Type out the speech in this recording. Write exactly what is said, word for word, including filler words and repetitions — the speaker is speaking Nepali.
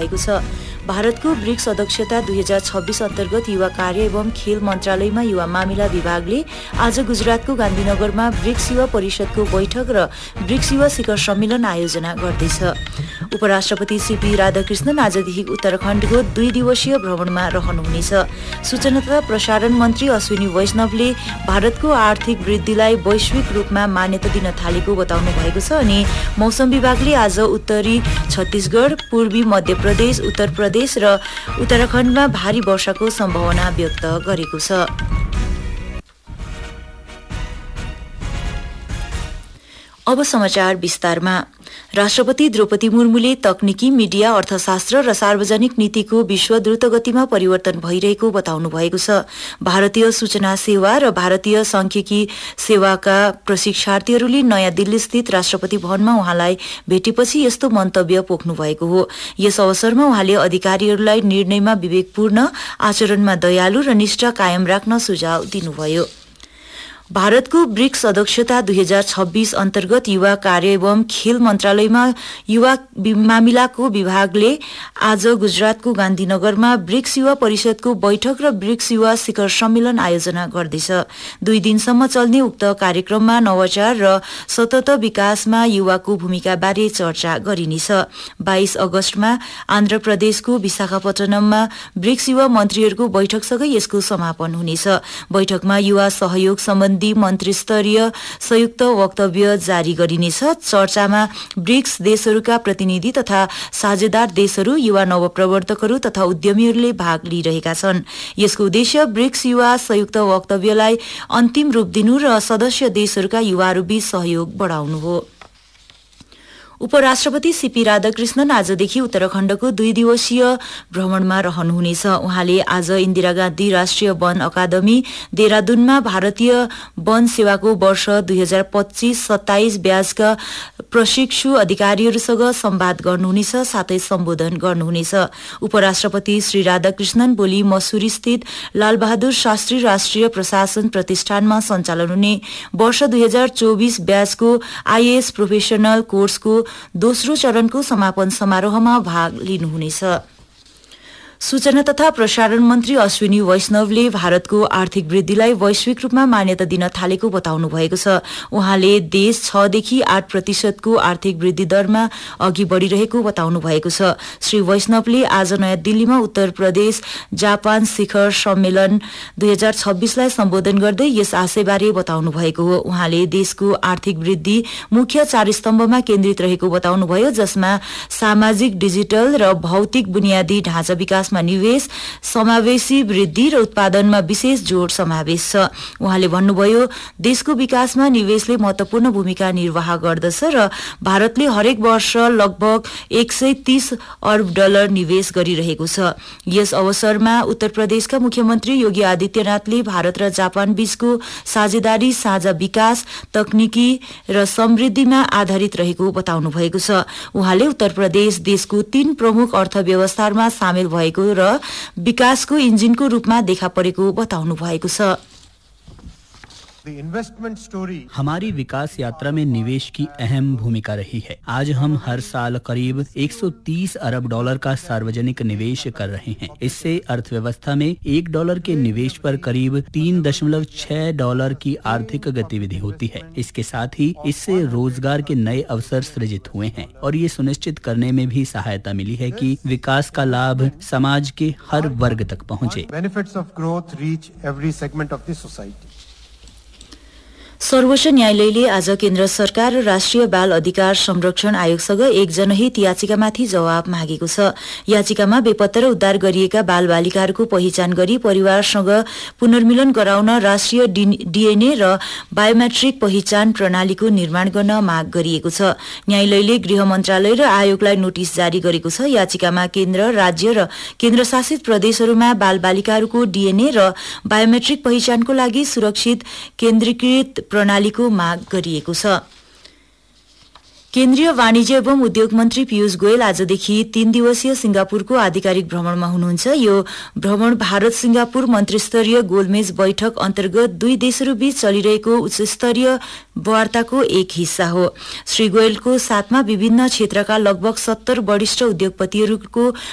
भएको छ। भारतको ब्रिक्स अध्यक्षता दुई हजार छब्बीस अन्तर्गत युवा कार्य एवं खेल मन्त्रालयमा युवा मामिला विभागले आज गुजरातको गान्धीनगरमा ब्रिक्स युवा परिषदको बैठक र ब्रिक्स युवा शिखर सम्मेलन आयोजना गर्दैछ। उपराष्ट्रपति सीपी राधाकृष्णन आजदेखि उत्तराखण्डको दुई दिवसीय भ्रमणमा रहनुहुनेछ। सूचना तथा प्रसारण मन्त्री अश्विनी वैष्णवले भारतको आर्थिक वृद्धिलाई वैश्विक रूपमा मान्यता दिन थालेको बताउनु भएको छ अनि मौसम विभागले आज उत्तरी छत्तीसगढ, पूर्वी मध्य प्रदेश, उत्तर प्रदेश र उत्तराखण्डमा भारी वर्षाको सम्भावना व्यक्त गरेको छ। अब समाचार विस्तारमा। राष्ट्रपति द्रौपदी मुर्मुले तकनिकी, मिडिया, अर्थशास्त्र र सार्वजनिक नीतिको विश्व द्रुतगतिमा परिवर्तन भइरहेको बताउनु भएको छ। भारतीय सूचना सेवा र भारतीय सांख्यिकी सेवाका प्रशिक्षार्थीहरूले नयाँ दिल्ली स्थित राष्ट्रपति भवनमा उहाँलाई भेटेपछि यस्तो मन्तव्य पोख्नु भएको हो। यस अवसरमा उहाँले अधिकारीहरूलाई निर्णयमा विवेकपूर्ण, आचरणमा दयालु र निष्ठा कायम राख्न सुझाव दिनुभयो। भारतको ब्रिक्स अध्यक्षता दुई हजार छब्बीस अन्तर्गत युवा कार्य एवं खेल मन्त्रालयमा युवा मामिलाको विभागले आज गुजरातको गान्धीनगरमा ब्रिक्स युवा परिषदको बैठक र ब्रिक्स युवा शिखर सम्मेलन आयोजना गर्दैछ। दुई दिनसम्म चल्ने उक्त कार्यक्रममा नवाचार र सतत विकासमा युवाको भूमिकाबारे चर्चा गरिनेछ। बाइस अगस्तमा आन्ध्र प्रदेशको विशाखापट्टनममा ब्रिक्स युवा मन्त्रीहरूको बैठकसँगै यसको समापन हुनेछ। बैठकमा युवा सहयोग सम्बन्धी मन्त्री स्तरीय संयुक्त वक्तव्य जारी गरिनेछ। चर्चामा ब्रिक्स देशहरूका प्रतिनिधि तथा साझेदार देशहरू, युवा नवप्रवर्तकहरू तथा उद्यमीहरूले भाग लिइरहेका छन्। यसको उद्देश्य ब्रिक्स युवा संयुक्त वक्तव्यलाई अन्तिम रूप दिनु र सदस्य देशहरूका युवाहरूबीच सहयोग बढाउनु हो। उपराष्ट्रपति सीपी राधाकृष्णन आजदेखि उत्तराखण्डको दुई दिवसीय भ्रमणमा रहनुहुनेछ। उहाँले आज इन्दिरा गान्धी राष्ट्रिय वन अकादमी देहरादूनमा भारतीय वन सेवाको वर्ष दुई हजार पच्चीस सत्ताइस ब्याजका प्रशिक्षु अधिकारीहरूसँग संवाद गर्नुहुनेछ, साथै सम्बोधन गर्नुहुनेछ। उपराष्ट्रपति श्री राधाकृष्णन भोलि मसूरी स्थित लालबहादुर शास्त्री राष्ट्रिय प्रशासन प्रतिष्ठानमा सञ्चालन हुने वर्ष दुई हजार चौबिस ब्याजको आईएएस प्रोफेसनल कोर्सको दोस्रो चरणको समापन समारोहमा भाग लिनुहुनेछ। सूचना तथा प्रसारण मन्त्री अश्विनी वैष्णवले भारतको आर्थिक वृद्धिलाई वैश्विक रूपमा मान्यता दिन थालेको बताउनु भएको छ। उहाँले देश छ देखि आठ प्रतिशतको आर्थिक वृद्धि दरमा अघि बढ़िरहेको बताउनु भएको छ। श्री वैष्णवले आज नयाँ दिल्लीमा उत्तर प्रदेश जापान शिखर सम्मेलन दुई हजार छब्बीसलाई सम्बोधन गर्दै यस आशयबारे बताउनु भएको हो। उहाँले देशको आर्थिक वृद्धि मुख्य चार स्तम्भमा केन्द्रित रहेको बताउनुभयो, जसमा सामाजिक, डिजिटल र भौतिक बुनियादी ढाँचा विकास निवेश, समावेशी वृद्धि र उत्पादनमा विशेष जोड़ समावेश छ। उहाँले भन्नुभयो, देशको विकासमा निवेशले महत्वपूर्ण भूमिका निर्वाह गर्दछ र भारतले हरेक वर्ष लगभग एक सय तीस अर्ब डलर निवेश गरिरहेको छ। यस अवसरमा उत्तर प्रदेशका मुख्यमन्त्री योगी आदित्यनाथले भारत र जापान बीचको साझेदारी साझा विकास, तकनिकी र समृद्धिमा आधारित रहेको बताउनु भएको छ। उहाँले उत्तर प्रदेश देशको तीन प्रमुख अर्थव्यवस्थामा सामेल भएको र विकासको इन्जिनको रूपमा देखा परेको बताउनु भएको छ। हमारी विकास यात्रा में निवेश की अहम भूमिका रही है। आज हम हर साल करीब एक सौ तीस अरब डॉलर का सार्वजनिक निवेश कर रहे हैं। इससे अर्थव्यवस्था में एक डॉलर के निवेश पर करीब तीन दशमलव छह डॉलर की आर्थिक गतिविधि होती है। इसके साथ ही इससे रोजगार के नए अवसर सृजित हुए हैं और ये सुनिश्चित करने में भी सहायता मिली है कि विकास का लाभ समाज के हर वर्ग तक पहुँचे। सर्वोच्च न्यायालयले आज केन्द्र सरकार र राष्ट्रिय बाल अधिकार संरक्षण आयोगसँग एक जनहित याचिकामाथि जवाब मागेको छ। याचिकामा बेपत्ता र उद्धार गरिएका बाल बालिकाहरूको पहिचान गरी परिवारसँग पुनर्मिलन गराउन राष्ट्रिय डीएनए र बायोमेट्रिक पहिचान प्रणालीको निर्माण गर्न माग गरिएको छ। न्यायालयले गृह मन्त्रालय र आयोगलाई नोटिस जारी गरेको छ। याचिकामा केन्द्र, राज्य र केन्द्रशासित प्रदेशहरूमा बाल बालिकाहरूको डीएनए र बायोमेट्रिक पहिचानको लागि सुरक्षित केन्द्रीकृत प्रणालीको माग गरिएको छ। केन्द्रीय वाणिज्य एवं उद्योग मन्त्री पीयूष गोयल आजदेखि तीन दिवसीय सिंगापुरको आधिकारिक भ्रमणमा हुनुहुन्छ। यो भ्रमण भारत सिंगापुर मन्त्रीस्तरीय गोलमेज बैठक अन्तर्गत दुई देशहरूबीच चलिरहेको उच्चस्तरीय वार्ताको एक हिस्सा हो। श्री गोयलको साथमा विभिन्न क्षेत्रका लगभग सत्तर वरिष्ठ उद्योगपतिहरूको